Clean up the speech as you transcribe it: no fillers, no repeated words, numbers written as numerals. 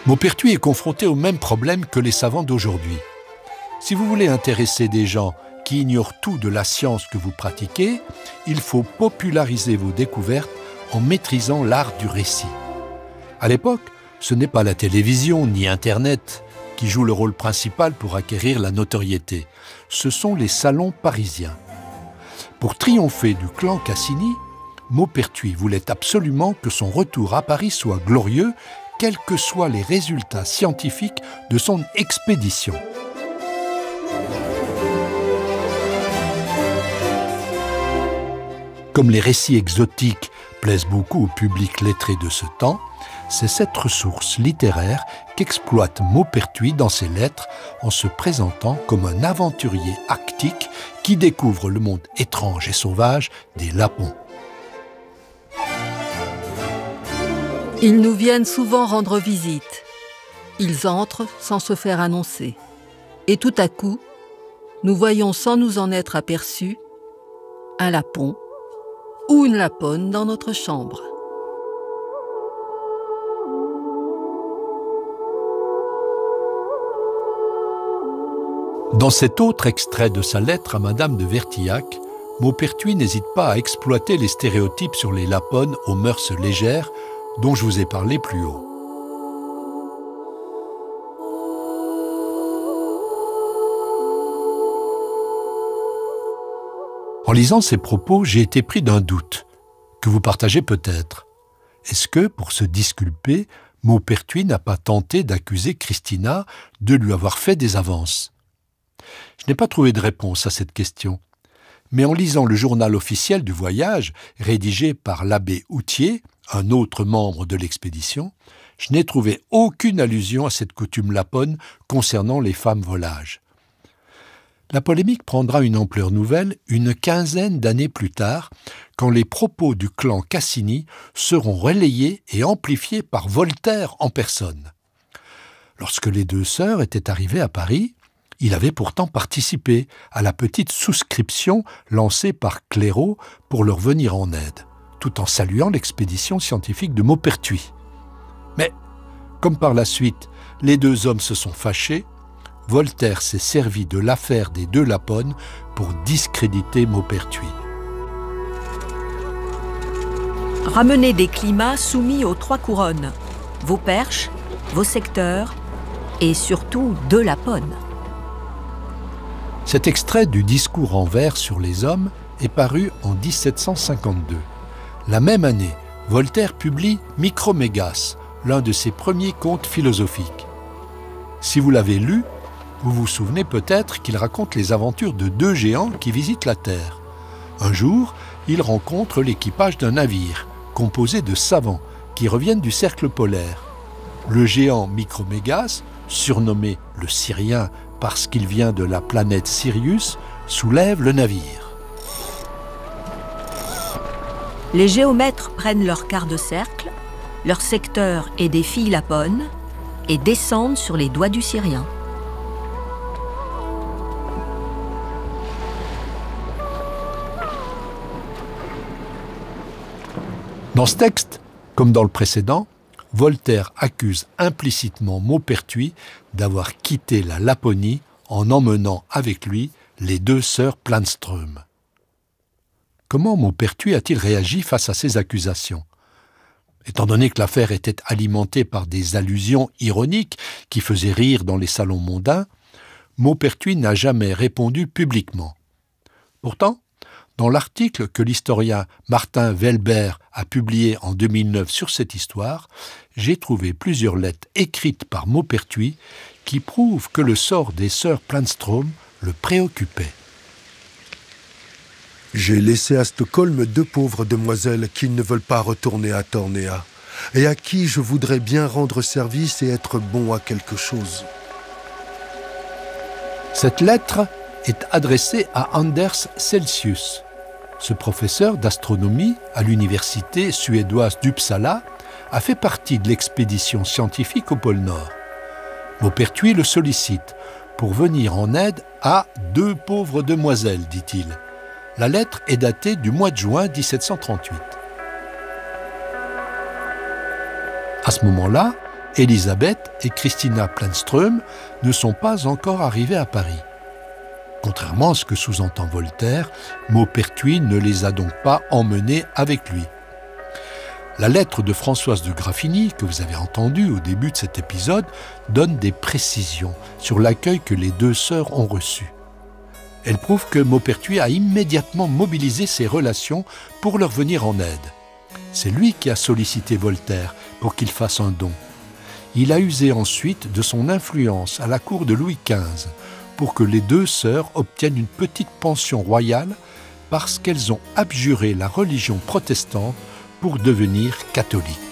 Maupertuis est confronté au même problème que les savants d'aujourd'hui. Si vous voulez intéresser des gens qui ignorent tout de la science que vous pratiquez, il faut populariser vos découvertes en maîtrisant l'art du récit. À l'époque, ce n'est pas la télévision ni Internet qui jouent le rôle principal pour acquérir la notoriété. Ce sont les salons parisiens. Pour triompher du clan Cassini, Maupertuis voulait absolument que son retour à Paris soit glorieux, quels que soient les résultats scientifiques de son expédition. Comme les récits exotiques plaisent beaucoup au public lettré de ce temps, c'est cette ressource littéraire qu'exploite Maupertuis dans ses lettres en se présentant comme un aventurier arctique qui découvre le monde étrange et sauvage des Lapons. Ils nous viennent souvent rendre visite. Ils entrent sans se faire annoncer. Et tout à coup, nous voyons sans nous en être aperçus un lapon ou une laponne dans notre chambre. Dans cet autre extrait de sa lettre à Madame de Vertillac, Maupertuis n'hésite pas à exploiter les stéréotypes sur les lapones aux mœurs légères dont je vous ai parlé plus haut. En lisant ces propos, j'ai été pris d'un doute, que vous partagez peut-être. Est-ce que, pour se disculper, Maupertuis n'a pas tenté d'accuser Christina de lui avoir fait des avances ? Je n'ai pas trouvé de réponse à cette question. Mais en lisant le journal officiel du voyage, rédigé par l'abbé Houtier, un autre membre de l'expédition, je n'ai trouvé aucune allusion à cette coutume lapone concernant les femmes volages. La polémique prendra une ampleur nouvelle une quinzaine d'années plus tard, quand les propos du clan Cassini seront relayés et amplifiés par Voltaire en personne. Lorsque les deux sœurs étaient arrivées à Paris, il avait pourtant participé à la petite souscription lancée par Clairaut pour leur venir en aide, tout en saluant l'expédition scientifique de Maupertuis. Mais, comme par la suite, les deux hommes se sont fâchés, Voltaire s'est servi de l'affaire des deux lapones pour discréditer Maupertuis. Ramenez des climats soumis aux trois couronnes, vos perches, vos secteurs et surtout deux lapones. Cet extrait du discours en vers sur les hommes est paru en 1752. La même année, Voltaire publie Micromégas, l'un de ses premiers contes philosophiques. Si vous l'avez lu, vous vous souvenez peut-être qu'il raconte les aventures de deux géants qui visitent la Terre. Un jour, ils rencontrent l'équipage d'un navire, composé de savants, qui reviennent du cercle polaire. Le géant Micromégas, surnommé le Syrien parce qu'il vient de la planète Sirius, soulève le navire. Les géomètres prennent leur quart de cercle, leur secteur et des filles lapones, et descendent sur les doigts du Syrien. Dans ce texte, comme dans le précédent, Voltaire accuse implicitement Maupertuis d'avoir quitté la Laponie en emmenant avec lui les deux sœurs Planström. Comment Maupertuis a-t-il réagi face à ces accusations ? Étant donné que l'affaire était alimentée par des allusions ironiques qui faisaient rire dans les salons mondains, Maupertuis n'a jamais répondu publiquement. Pourtant, dans l'article que l'historien Martin Welber a publié en 2009 sur cette histoire, j'ai trouvé plusieurs lettres écrites par Maupertuis qui prouvent que le sort des sœurs Planström le préoccupait. J'ai laissé à Stockholm deux pauvres demoiselles qui ne veulent pas retourner à Tornéa et à qui je voudrais bien rendre service et être bon à quelque chose. Cette lettre est adressée à Anders Celsius. Ce professeur d'astronomie à l'université suédoise d'Uppsala a fait partie de l'expédition scientifique au pôle Nord. Maupertuis le sollicite pour venir en aide à deux pauvres demoiselles, dit-il. La lettre est datée du mois de juin 1738. À ce moment-là, Élisabeth et Christina Planström ne sont pas encore arrivées à Paris. Contrairement à ce que sous-entend Voltaire, Maupertuis ne les a donc pas emmenées avec lui. La lettre de Françoise de Graffigny, que vous avez entendue au début de cet épisode, donne des précisions sur l'accueil que les deux sœurs ont reçu. Elle prouve que Maupertuis a immédiatement mobilisé ses relations pour leur venir en aide. C'est lui qui a sollicité Voltaire pour qu'il fasse un don. Il a usé ensuite de son influence à la cour de Louis XV pour que les deux sœurs obtiennent une petite pension royale parce qu'elles ont abjuré la religion protestante pour devenir catholiques.